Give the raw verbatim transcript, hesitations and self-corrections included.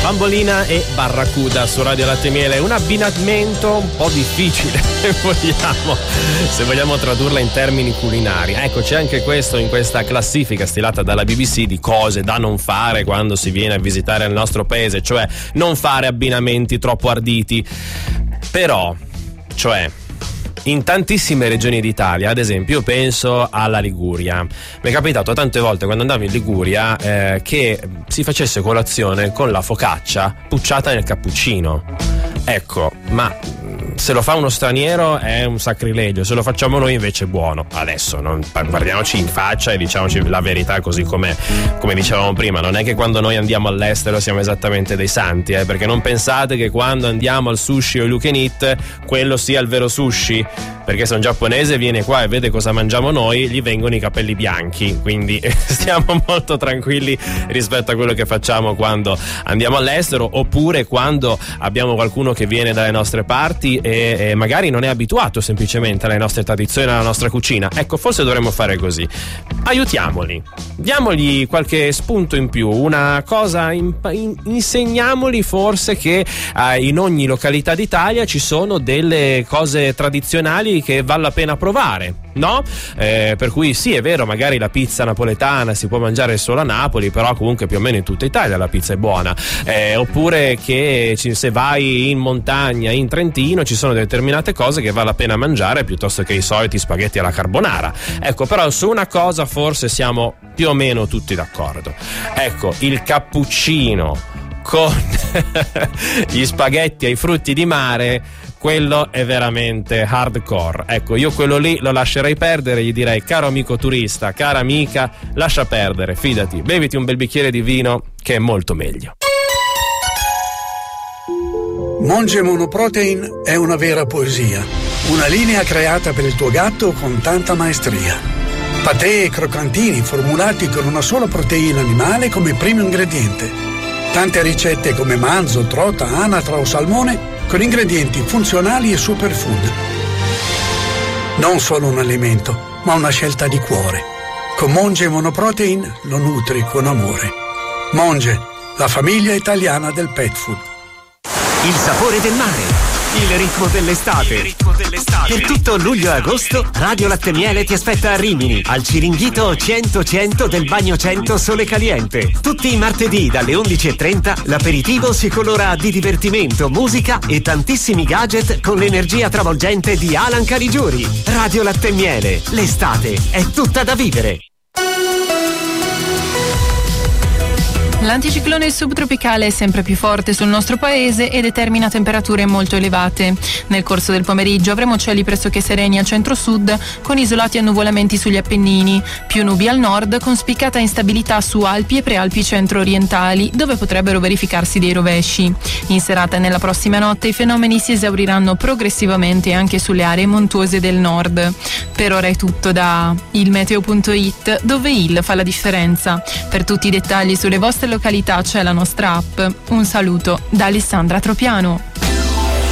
Bambolina e Barracuda su Radio Latte e Miele, un abbinamento un po' difficile se vogliamo, se vogliamo tradurla in termini culinari. Ecco, c'è anche questo in questa classifica stilata dalla B B C di cose da non fare quando si viene a visitare il nostro paese, cioè non fare abbinamenti troppo arditi. Però, cioè, in tantissime regioni d'Italia, ad esempio, io penso alla Liguria. Mi è capitato tante volte quando andavo in Liguria eh, che si facesse colazione con la focaccia pucciata nel cappuccino. Ecco, ma se lo fa uno straniero è un sacrilegio, se lo facciamo noi invece è buono. Adesso non guardiamoci in faccia e diciamoci la verità così come, come dicevamo prima. Non è che quando noi andiamo all'estero siamo esattamente dei santi, eh, perché non pensate che quando andiamo al sushi o all you can eat quello sia il vero sushi, perché se un giapponese viene qua e vede cosa mangiamo noi gli vengono i capelli bianchi, quindi stiamo molto tranquilli rispetto a quello che facciamo quando andiamo all'estero, oppure quando abbiamo qualcuno che viene dalle nostre parti e, e magari non è abituato semplicemente alle nostre tradizioni, alla nostra cucina. Ecco, forse dovremmo fare così: aiutiamoli, diamogli qualche spunto in più, una cosa in, in, insegniamoli forse che eh, in ogni località d'Italia ci sono delle cose tradizionali che vale la pena provare, no? Eh, per cui sì, è vero, magari la pizza napoletana si può mangiare solo a Napoli, però comunque più o meno in tutta Italia la pizza è buona. Eh, oppure che se vai in montagna in Trentino ci sono determinate cose che vale la pena mangiare piuttosto che i soliti spaghetti alla carbonara. Ecco, però su una cosa forse siamo più o meno tutti d'accordo. Ecco, il cappuccino con gli spaghetti ai frutti di mare, quello è veramente hardcore. Ecco, io quello lì lo lascerei perdere, gli direi: caro amico turista, cara amica, lascia perdere, fidati, beviti un bel bicchiere di vino che è molto meglio. Monge Monoprotein è una vera poesia, una linea creata per il tuo gatto con tanta maestria. Patè e croccantini formulati con una sola proteina animale come primo ingrediente. Tante ricette come manzo, trota, anatra o salmone con ingredienti funzionali e superfood. Non solo un alimento, ma una scelta di cuore. Con Monge Monoprotein lo nutri con amore. Monge, la famiglia italiana del pet food. Il sapore del mare, il ritmo dell'estate. Il ritmo dell'estate. Per tutto luglio e agosto, Radio Latte e Miele ti aspetta a Rimini, al Ciringhito cento cento del Bagno cento Sole Caliente. Tutti i martedì dalle undici e trenta l'aperitivo si colora di divertimento, musica e tantissimi gadget con l'energia travolgente di Alan Caligiuri. Radio Latte e Miele, l'estate è tutta da vivere. L'anticiclone subtropicale è sempre più forte sul nostro paese e determina temperature molto elevate. Nel corso del pomeriggio avremo cieli pressoché sereni al centro-sud con isolati annuvolamenti sugli Appennini, più nubi al nord con spiccata instabilità su Alpi e prealpi centro-orientali dove potrebbero verificarsi dei rovesci. In serata e nella prossima notte i fenomeni si esauriranno progressivamente anche sulle aree montuose del nord. Per ora è tutto da il meteo punto it, dove il fa la differenza. Per tutti i dettagli sulle vostre località c'è la nostra app. Un saluto da Alessandra Tropiano.